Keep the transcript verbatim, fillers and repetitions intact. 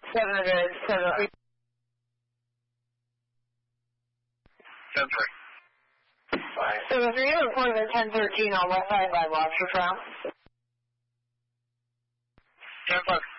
seven hundred, seven three. ten three. seven three, you're reporting at ten thirteen on West Side by Lobster Trail. ten five.